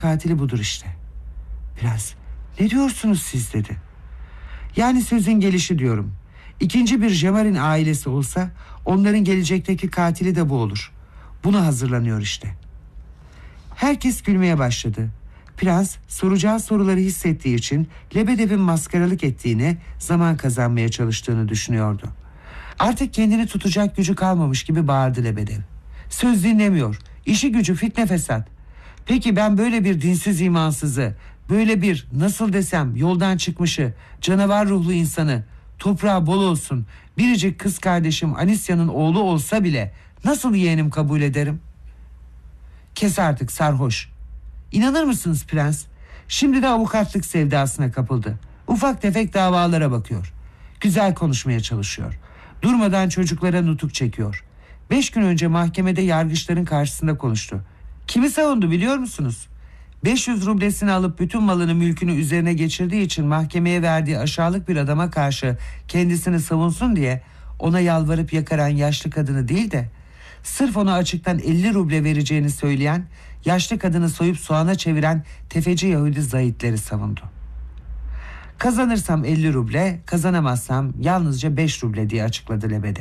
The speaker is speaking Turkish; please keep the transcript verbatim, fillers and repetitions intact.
Katili budur işte. Prens, ne diyorsunuz siz dedi. Yani sözün gelişi diyorum. İkinci bir Jemarin ailesi olsa onların gelecekteki katili de bu olur. Buna hazırlanıyor işte. Herkes gülmeye başladı. Prens soracağı soruları hissettiği için Lebedev'in maskaralık ettiğini, zaman kazanmaya çalıştığını düşünüyordu. Artık kendini tutacak gücü kalmamış gibi bağırdı Lebedev. Söz dinlemiyor. İşi gücü fitne fesat. Peki ben böyle bir dinsiz imansızı, böyle bir nasıl desem yoldan çıkmışı, canavar ruhlu insanı, toprağı bol olsun, biricik kız kardeşim Anisya'nın oğlu olsa bile nasıl yeğenim kabul ederim? Kes artık sarhoş. İnanır mısınız prens? Şimdi de avukatlık sevdasına kapıldı. Ufak tefek davalara bakıyor. Güzel konuşmaya çalışıyor. Durmadan çocuklara nutuk çekiyor. Beş gün önce mahkemede yargıçların karşısında konuştu. Kimi savundu biliyor musunuz? beş yüz rublesini alıp bütün malını mülkünü üzerine geçirdiği için mahkemeye verdiği aşağılık bir adama karşı kendisini savunsun diye ona yalvarıp yakaran yaşlı kadını değil de sırf ona açıktan elli ruble vereceğini söyleyen, yaşlı kadını soyup soğana çeviren tefeci Yahudi zahitleri savundu. Kazanırsam elli ruble, kazanamazsam yalnızca beş ruble diye açıkladı Lebedev.